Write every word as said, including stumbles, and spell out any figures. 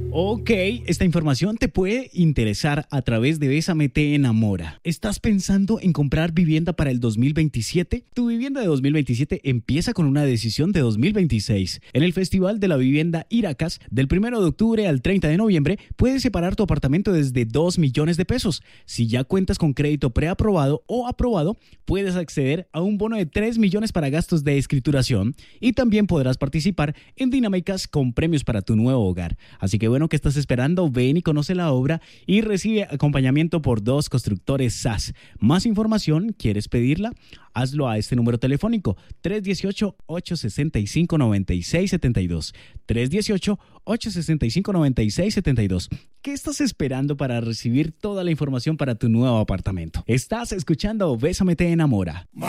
Ok, esta información te puede interesar a través de Bésame te enamora. ¿Estás pensando en comprar vivienda para el dos mil veintisiete? Tu vivienda de dos mil veintisiete empieza con una decisión de dos mil veintiséis. En el Festival de la Vivienda Iracas, del primero de octubre al treinta de noviembre, puedes separar tu apartamento desde dos millones de pesos. Si ya cuentas con crédito preaprobado o aprobado, puedes acceder a un bono de tres millones para gastos de escrituración y también podrás participar en dinámicas con premios para tu nuevo hogar. Así que bueno, ¿qué estás esperando? Ven y conoce la obra y recibe acompañamiento por dos constructores S A S. Más información, ¿quieres pedirla? Hazlo a este número telefónico tres uno ocho, ocho seis cinco, nueve seis siete dos. tres uno ocho, ocho seis cinco, nueve seis siete dos. ¿Qué estás esperando para recibir toda la información para tu nuevo apartamento? Estás escuchando Bésame te enamora.